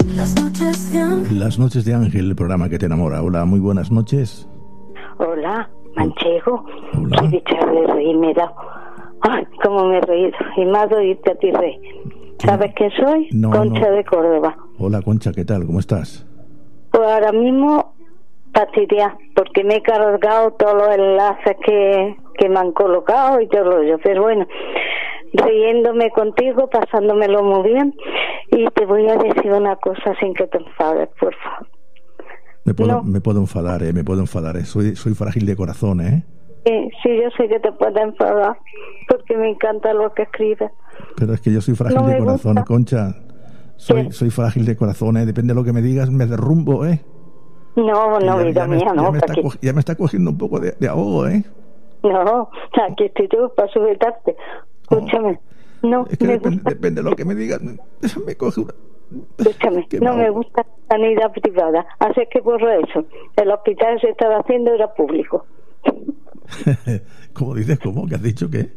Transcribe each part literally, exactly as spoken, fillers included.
Las noches de Ángel. Las noches de Ángel, el programa que te enamora. Hola, muy buenas noches. Hola, Manchego. Hola. Qué dicha de reírme he dado. Ay, cómo me he reído. Y más de oírte a ti reír. ¿Sabes quién soy? No, Concha no. de Córdoba. Hola, Concha, ¿qué tal? ¿Cómo estás? Pues ahora mismo fastidiada, porque me he cargado todos los enlaces que, que me han colocado y todo lo yo. Pero bueno, riéndome contigo, pasándomelo muy bien. Y te voy a decir una cosa sin que te enfades, por favor. Me puedo, No. me puedo enfadar, eh, me puedo enfadar. Eh. Soy, soy frágil de corazón, ¿eh? Sí, sí, yo sé que te puedes enfadar, porque me encanta lo que escribes. Pero es que yo soy frágil No de me corazón, gusta. Concha. Soy, ¿Qué? soy frágil de corazón, ¿eh? Depende de lo que me digas, me derrumbo, ¿eh? No, Que no, ya, vida ya me, mía, ya no, me está aquí, co- ya me está cogiendo un poco de, de ahogo, ¿eh? no, aquí estoy yo para sujetarte. Escúchame, no, Es que me depende, gusta, depende de lo que me digas. Me, me coge una... escúchame, que no me me ahogo. gusta la sanidad privada, así que borro eso. El hospital se estaba haciendo era público. ¿Cómo dices? ¿Cómo? ¿Que has dicho qué?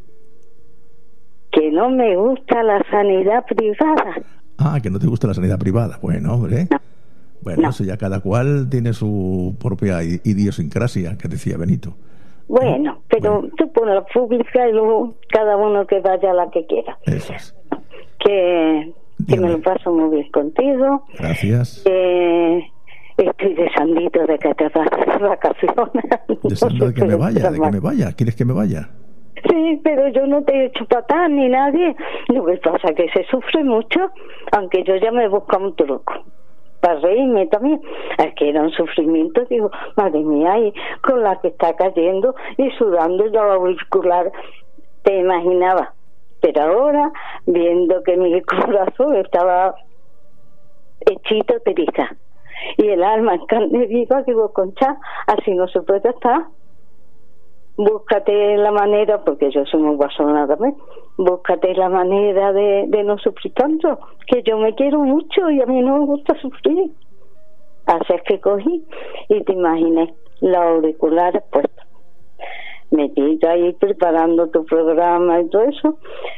Que no me gusta la sanidad privada. Ah, que no te gusta la sanidad privada. Bueno, hombre. No. Bueno, No. eso ya cada cual tiene su propia i- idiosincrasia, que decía Benito. Bueno, pero Bueno. tú pones la pública y luego cada uno que vaya a la que quiera. Eso es. Que, que me Dígame. lo paso muy bien contigo. Gracias. Eh, estoy deseandito de que te vayas de vacaciones. Deseando de que me No sé, vaya, pero de que me vaya. ¿Quieres que me vaya? Sí, pero yo no te he hecho patán ni nadie. Lo que pasa es que se sufre mucho, aunque yo ya me busco un truco para reírme también. Es que era un sufrimiento, digo, madre mía, y con la que está cayendo y sudando los auriculares, te imaginabas. Pero ahora, viendo que mi corazón estaba hechito teriza y el alma en carne viva, digo, Concha, así no se puede estar. Búscate la manera, porque yo soy muy guasona también, búscate la manera de, de no sufrir tanto, que yo me quiero mucho y a mí no me gusta sufrir. Así es que cogí y te imaginé los auriculares puestos, metí ahí preparando tu programa y todo eso,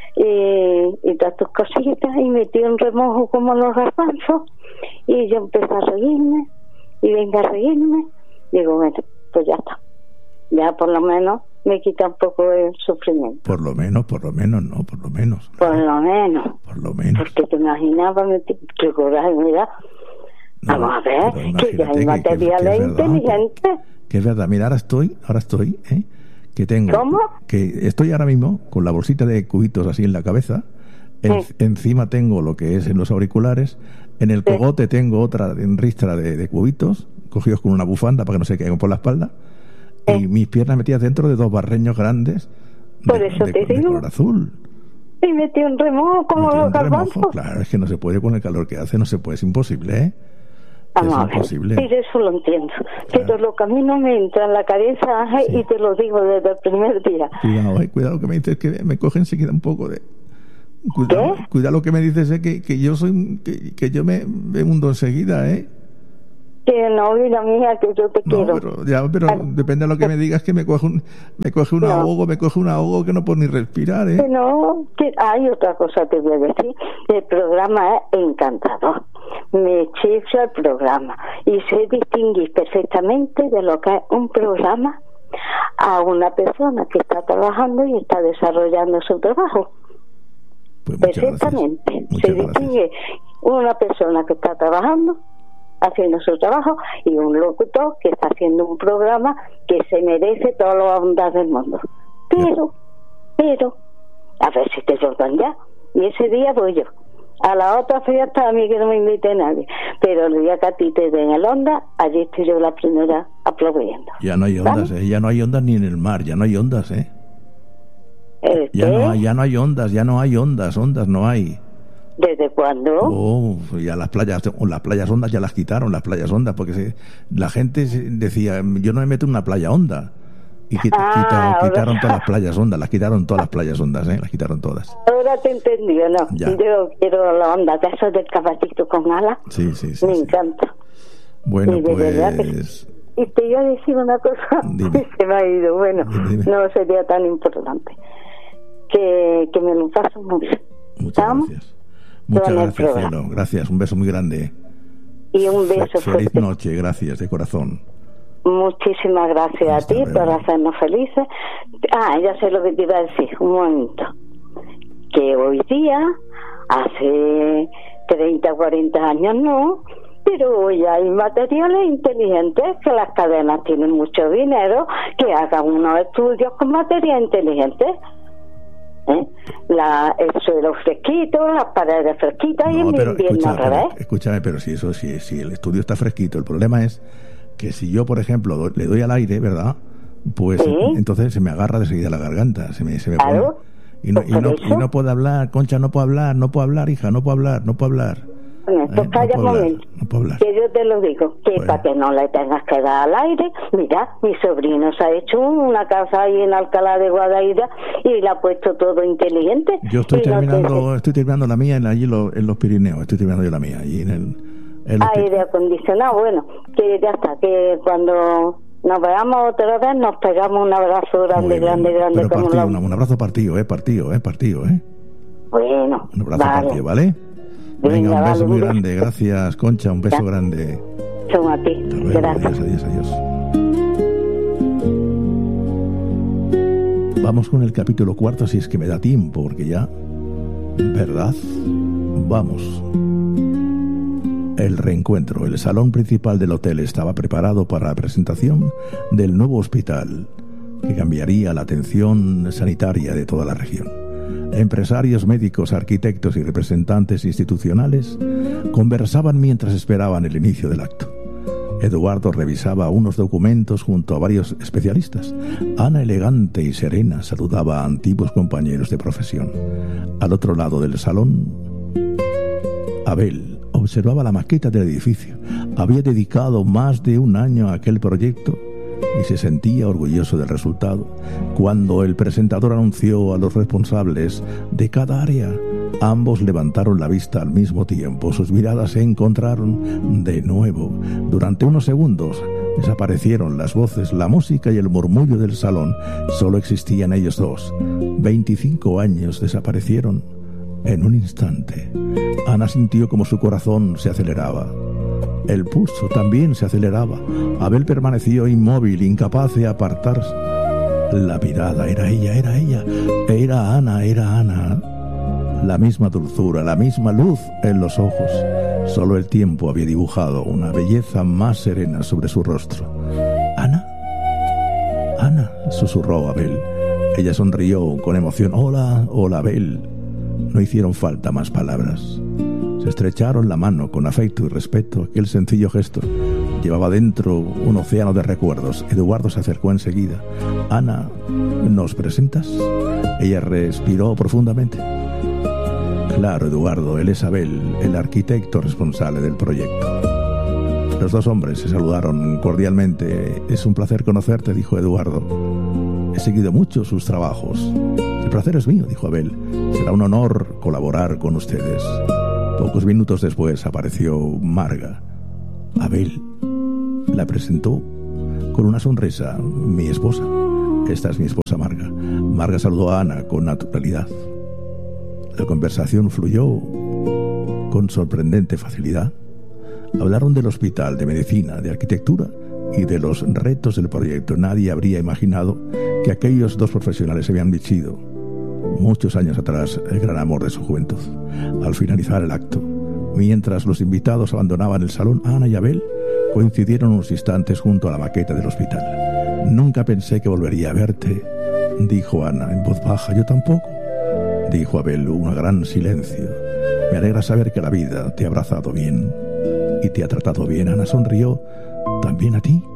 y, y todas tus cositas, y metí un remojo como los garbanzos, y yo empecé a reírme, y venga a reírme, digo, bueno, pues ya está. Ya por lo menos me quita un poco el sufrimiento. Por lo menos, por lo menos, no, por lo menos. no, Por lo menos. por lo menos. Porque te imaginabas, me- qué coraje me da. No, Vamos a ver, pero que ya imagínate hay que- que- que es materiales verdad, inteligentes. Que es verdad, mira, ahora estoy, ahora estoy, ¿eh? Que tengo, ¿Cómo? que estoy ahora mismo con la bolsita de cubitos así en la cabeza, en- Sí. encima tengo lo que es en los auriculares, en el Sí. cogote tengo otra en ristra de, de cubitos, cogidos con una bufanda para que no se caigan por la espalda, y Sí. mis piernas metidas dentro de dos barreños grandes Por de, eso de- te de digo. color azul. Y metí un remojo como Metí los un remojo, garbanzos. claro, es que no se puede con el calor que hace, no se puede, es imposible, ¿eh? Vamos es a ver, imposible. sí, eso lo entiendo. Pero lo que a mí no me entra en la cabeza, Ángel, Sí. y te lo digo desde el primer día. Cuidado, eh, cuidado que me dices que me coge enseguida un poco de... Cuidado, ¿Qué? cuidado lo que me dices, eh, que, que yo soy... un- Que, que yo me, me hundo enseguida, ¿eh? Que no, vida mía, que yo te No, quiero. pero, ya, pero Claro. depende de lo que me digas, que me coge un, me coge un No. ahogo, me coge un ahogo que no puedo ni respirar, Que ¿eh? no, que hay otra cosa te voy a decir. El programa es encantador. Me chifla el programa y sé distinguir perfectamente de lo que es un programa a una persona que está trabajando y está desarrollando su trabajo. Pues muchas gracias. Perfectamente. Muchas Se gracias. distingue una persona que está trabajando, haciendo su trabajo, y un locutor que está haciendo un programa que se merece todas las ondas del mundo. Pero, pero, a ver si te lo dan ya. Y ese día voy yo. A la otra fiesta a mí que no me invite nadie. Pero el día que a ti te den el onda, allí estoy yo la primera aplaudiendo. Ya no hay ondas, ¿Vale? ¿eh? Ya no hay ondas ni en el mar, ya no hay ondas, ¿eh? ¿El Ya qué? no hay, ya no hay ondas, ya no hay ondas, ondas no hay. ¿Desde cuándo? Oh, ya las playas, o las playas hondas ya las quitaron, las playas hondas, porque se- la gente se- decía, yo no me meto en una playa honda. Y quit- Ah, quitaron, ahora- quitaron todas las playas hondas, las quitaron todas las playas hondas, ¿eh? Las quitaron todas. Ahora te entendí, ¿no? Ya. Yo quiero la onda de esos del caballito con alas. Sí, sí, sí. Me sí. encanta. Bueno, Y de verdad que- pues... Y te iba a decir una cosa Dime. que se me ha ido. Bueno, Dime, dime. no sería tan importante. Que, que me lo paso muy bien. Muchas ¿Estamos? gracias. Muchas con el gracias, programa. cielo. Gracias, un beso muy grande. Y un beso Fe- Feliz fuerte. noche, gracias, de corazón. Muchísimas gracias a Hasta ti luego. por hacernos felices. Ah, ya sé lo que te iba a decir, un momento. Que hoy día, hace treinta, cuarenta años no, pero hoy hay materiales inteligentes, que las cadenas tienen mucho dinero, que hagan unos estudios con material inteligente. ¿Eh? La, el suelo fresquito, las paredes fresquitas y No, en pero invierno escucha, al pero, revés. escúchame, pero si eso, si, si el estudio está fresquito, el problema es que si yo, por ejemplo, do- le doy al aire, ¿verdad? Pues Sí. entonces se me agarra de seguida la garganta, se me, se me Claro. pone. Y no, Pues y, no, por y eso. no puedo hablar, Concha, no puedo hablar, no puedo hablar, hija, no puedo hablar, no puedo hablar. Bueno, pues Eh, calla no un puedo hablar, momento, no puedo hablar. que yo te lo digo, que Bueno. para que no le tengas que dar al aire, mira, mi sobrino se ha hecho una casa ahí en Alcalá de Guadaira y le ha puesto todo inteligente. Yo estoy y no terminando, te- estoy terminando la mía en, allí lo- en los Pirineos, estoy terminando yo la mía, allí en el... en los Pi- aire acondicionado, bueno, que ya está, que cuando nos veamos otra vez nos pegamos un abrazo Muy grande, bien, grande, grande, pero como partido, la... un, un abrazo partido, eh, partido, eh, partido, eh. Bueno, Un abrazo vale, partido, ¿vale? Venga, Venga, un beso vale, muy un beso. grande, gracias, Concha, un beso Ya. grande. son a ti, Hasta luego, gracias. adiós, adiós, adiós. Vamos con el capítulo cuarto, si es que me da tiempo, porque ya, ¿verdad? Vamos. El reencuentro. El salón principal del hotel estaba preparado para la presentación del nuevo hospital, que cambiaría la atención sanitaria de toda la región. Empresarios, médicos, arquitectos y representantes institucionales conversaban mientras esperaban el inicio del acto. Eduardo revisaba unos documentos junto a varios especialistas. Ana, elegante y serena, saludaba a antiguos compañeros de profesión. Al otro lado del salón, Abel observaba la maqueta del edificio. Había dedicado más de un año a aquel proyecto y se sentía orgulloso del resultado. Cuando el presentador anunció a los responsables de cada área, ambos levantaron la vista al mismo tiempo. Sus miradas se encontraron de nuevo. Durante unos segundos desaparecieron las voces, la música y el murmullo del salón. Solo existían ellos dos. Veinticinco años desaparecieron en un instante. Ana sintió como su corazón se aceleraba. El pulso también se aceleraba. Abel permaneció inmóvil, incapaz de apartarse. La mirada era ella, era ella. Era Ana, era Ana. La misma dulzura, la misma luz en los ojos. Solo el tiempo había dibujado una belleza más serena sobre su rostro. ¿Ana? Ana, susurró Abel. Ella sonrió con emoción. Hola, hola, Abel. No hicieron falta más palabras. Se estrecharon la mano con afecto y respeto. Aquel sencillo gesto llevaba dentro un océano de recuerdos. Eduardo se acercó enseguida. Ana, ¿nos presentas? Ella respiró profundamente. Claro, Eduardo, él es Abel, el arquitecto responsable del proyecto. Los dos hombres se saludaron cordialmente. Es un placer conocerte, dijo Eduardo. He seguido mucho sus trabajos. El placer es mío, dijo Abel. Será un honor colaborar con ustedes. Pocos minutos después apareció Marga. Abel la presentó con una sonrisa. Mi esposa. Esta es mi esposa Marga. Marga saludó a Ana con naturalidad. La conversación fluyó con sorprendente facilidad. Hablaron del hospital, de medicina, de arquitectura y de los retos del proyecto. Nadie habría imaginado que aquellos dos profesionales habían vivido muchos años atrás el gran amor de su juventud. Al finalizar el acto, mientras los invitados abandonaban el salón, Ana y Abel coincidieron unos instantes junto a la maqueta del hospital. Nunca pensé que volvería a verte, dijo Ana en voz baja. Yo tampoco, dijo Abel. Un gran silencio. Me alegra saber que la vida te ha abrazado bien y te ha tratado bien. Ana sonrió. ¿También a ti?